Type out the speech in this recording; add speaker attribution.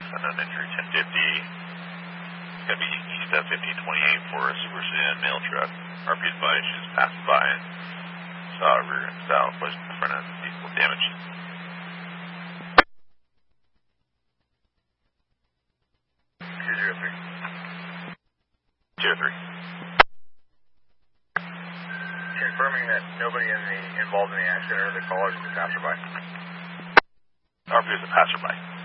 Speaker 1: unknown injury 1050. It's going to be east of 1528 for a super sedan mail truck. RP advised she was passing by and saw a rear end style pushed in front of the vehicle damage. 203.
Speaker 2: Confirming that nobody involved in the accident or the caller is a passerby.
Speaker 1: RP is a passerby.